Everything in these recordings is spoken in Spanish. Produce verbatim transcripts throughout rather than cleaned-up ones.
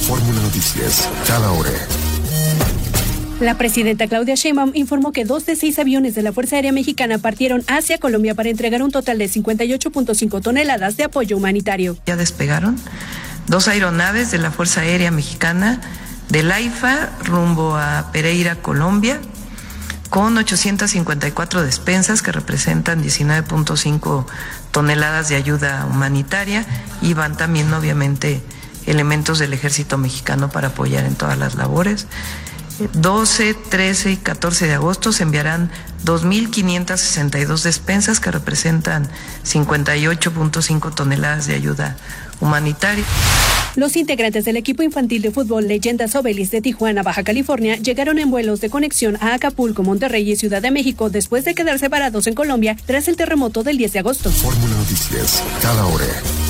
Fórmula Noticias, cada hora. La presidenta Claudia Sheinbaum informó que dos de seis aviones de la Fuerza Aérea Mexicana partieron hacia Colombia para entregar un total de cincuenta y ocho punto cinco toneladas de apoyo humanitario. Ya despegaron dos aeronaves de la Fuerza Aérea Mexicana del AIFA rumbo a Pereira, Colombia, con ochocientas cincuenta y cuatro despensas que representan diecinueve punto cinco toneladas de ayuda humanitaria, y van también obviamente elementos del Ejército Mexicano para apoyar en todas las labores. doce, trece y catorce de agosto se enviarán dos mil quinientas sesenta y dos despensas que representan cincuenta y ocho punto cinco toneladas de ayuda humanitaria. Los integrantes del equipo infantil de fútbol Leyendas Obelis de Tijuana, Baja California, llegaron en vuelos de conexión a Acapulco, Monterrey y Ciudad de México después de quedarse varados en Colombia tras el terremoto del diez de agosto. Fórmula Noticias, cada hora.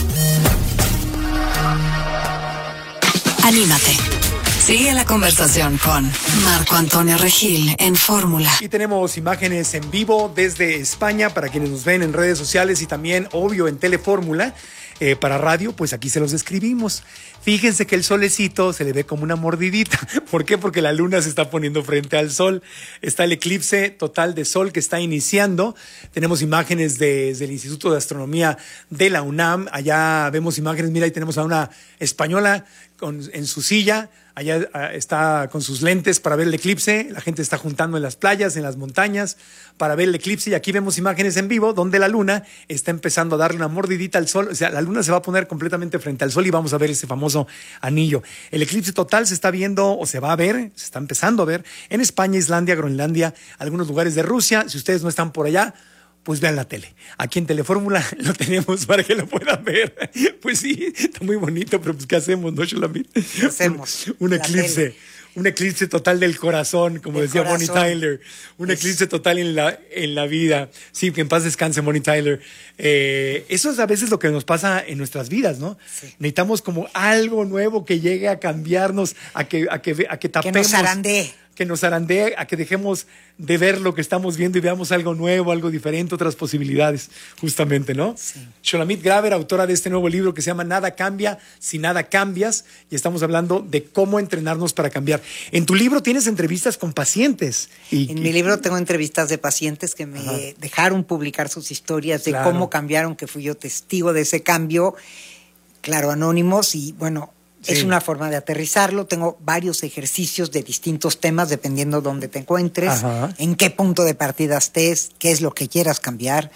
Anímate. Sigue la conversación con Marco Antonio Regil en Fórmula. Y tenemos imágenes en vivo desde España para quienes nos ven en redes sociales y también, obvio, en Telefórmula. Eh, para radio, pues aquí se los describimos. Fíjense que el solecito se le ve como una mordidita. ¿Por qué? Porque la luna se está poniendo frente al sol. Está el eclipse total de sol que está iniciando. Tenemos imágenes de, desde el Instituto de Astronomía de la UNAM. Allá vemos imágenes, mira, ahí tenemos a una española con, en su silla. Allá está con sus lentes para ver el eclipse. La gente está juntando en las playas, en las montañas, para ver el eclipse. Y aquí vemos imágenes en vivo donde la luna está empezando a darle una mordidita al sol. O sea, la luna se va a poner completamente frente al sol y vamos a ver ese famoso anillo. El eclipse total se está viendo o se va a ver, se está empezando a ver en España, Islandia, Groenlandia, algunos lugares de Rusia. Si ustedes no están por allá, pues vean la tele. Aquí en Telefórmula lo tenemos para que lo puedan ver. Pues sí, está muy bonito, pero pues ¿qué hacemos, no, Shulamit? ¿Qué hacemos? Un, un eclipse. Tele. Un eclipse total del corazón, como del decía corazón. Bonnie Tyler. Un es... eclipse total en la, en la vida. Sí, que en paz descanse Bonnie Tyler. Eh, eso es a veces lo que nos pasa en nuestras vidas, ¿no? Sí. Necesitamos como algo nuevo que llegue a cambiarnos, a que, a que, a que tapemos. Que nos zarandee. Que nos zarandee, a que dejemos de ver lo que estamos viendo y veamos algo nuevo, algo diferente, otras posibilidades, justamente, ¿no? Sí. Shulamit Graver, autora de este nuevo libro que se llama Nada cambia si nada cambias, y estamos hablando de cómo entrenarnos para cambiar. En tu libro tienes entrevistas con pacientes. Y, en y, mi libro tengo entrevistas de pacientes que me ajá. dejaron publicar sus historias de claro. cómo cambiaron, que fui yo testigo de ese cambio, claro, anónimos, y bueno, sí. es una forma de aterrizarlo. Tengo varios ejercicios de distintos temas, dependiendo de dónde te encuentres, ajá. en qué punto de partida estés, qué es lo que quieras cambiar.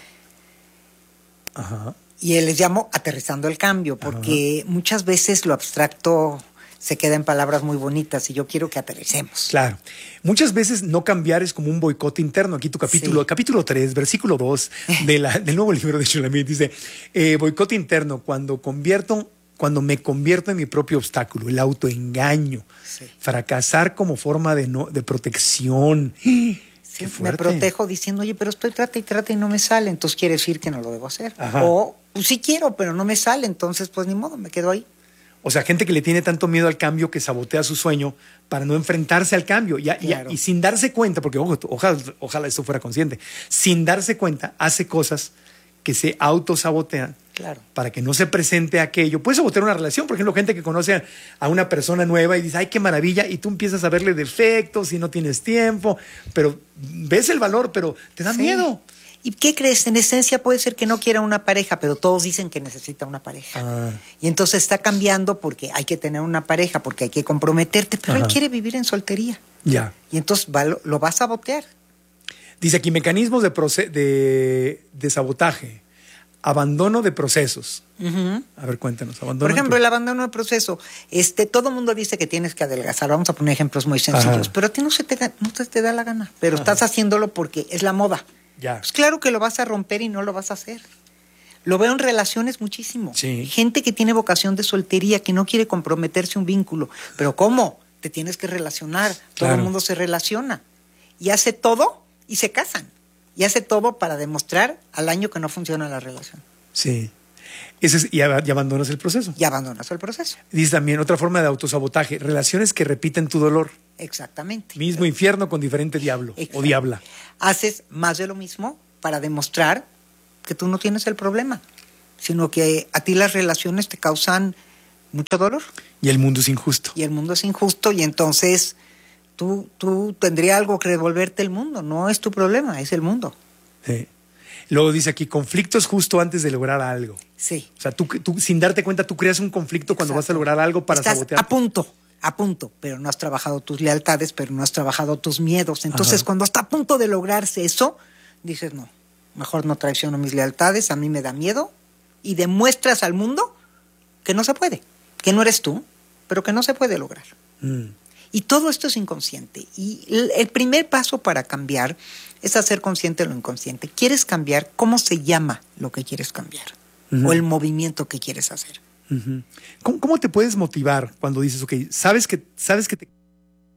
Ajá. Y les llamo aterrizando el cambio, porque ajá. muchas veces lo abstracto se queda en palabras muy bonitas y yo quiero que aterricemos. Claro. Muchas veces no cambiar es como un boicot interno. Aquí tu capítulo, sí. capítulo tres, versículo dos de la, del nuevo libro de Shulamit dice, eh, boicot interno, cuando convierto... Cuando me convierto en mi propio obstáculo, el autoengaño, sí. fracasar como forma de, no, de protección. Sí, qué fuerte. Me protejo diciendo, oye, pero estoy trata y trata y no me sale, entonces quiere decir que no lo debo hacer. Ajá. O, pues sí quiero, pero no me sale, entonces pues ni modo, me quedo ahí. O sea, gente que le tiene tanto miedo al cambio que sabotea su sueño para no enfrentarse al cambio. Y, claro. y, y sin darse cuenta, porque ojo, ojalá, ojalá esto fuera consciente, sin darse cuenta hace cosas que se autosabotean. Claro. Para que no se presente aquello. Puedes sabotear una relación, por ejemplo, gente que conoce a una persona nueva y dice, ay, qué maravilla, y tú empiezas a verle defectos y no tienes tiempo, pero ves el valor, pero te da sí. miedo. ¿Y qué crees? En esencia puede ser que no quiera una pareja, pero todos dicen que necesita una pareja. Ah. Y entonces está cambiando porque hay que tener una pareja, porque hay que comprometerte, pero ajá. él quiere vivir en soltería. Ya. Y entonces va, lo, lo va a sabotear. Dice aquí, mecanismos de, proce- de, de sabotaje. Abandono de procesos. Uh-huh. A ver, cuéntanos. Abandono Por ejemplo, de... el abandono de proceso. Este, todo el mundo dice que tienes que adelgazar. Vamos a poner ejemplos muy sencillos. Ajá. Pero a ti no se te da, no te da la gana. Pero ajá. estás haciéndolo porque es la moda. Ya. Pues claro que lo vas a romper y no lo vas a hacer. Lo veo en relaciones muchísimo. Sí. Gente que tiene vocación de soltería, que no quiere comprometerse a un vínculo. Pero ¿cómo? Te tienes que relacionar. Claro. Todo el mundo se relaciona. Y hace todo y se casan. Y hace todo para demostrar al año que no funciona la relación. Sí. Ese es, y, y abandonas el proceso. Y abandonas el proceso. Dice también otra forma de autosabotaje. Relaciones que repiten tu dolor. Exactamente. Mismo infierno con diferente diablo. Exacto. O diabla. Haces más de lo mismo para demostrar que tú no tienes el problema, sino que a ti las relaciones te causan mucho dolor. Y el mundo es injusto. Y el mundo es injusto y entonces tú, tú tendrías algo que devolverte el mundo. No es tu problema, es el mundo. Sí. Luego dice aquí, conflictos justo antes de lograr algo. Sí. O sea, tú, tú sin darte cuenta, tú creas un conflicto cuando Exacto. vas a lograr algo para Estás sabotear. a punto, a punto, pero no has trabajado tus lealtades, pero no has trabajado tus miedos. Entonces, Ajá. cuando está a punto de lograrse eso, dices, no, mejor no traiciono mis lealtades, a mí me da miedo, y demuestras al mundo que no se puede, que no eres tú, pero que no se puede lograr. Mm. Y todo esto es inconsciente. Y el, el primer paso para cambiar es hacer consciente lo inconsciente. ¿Quieres cambiar? ¿Cómo se llama lo que quieres cambiar? Uh-huh. O el movimiento que quieres hacer. Uh-huh. ¿Cómo, ¿Cómo te puedes motivar cuando dices, ok, sabes que, sabes que te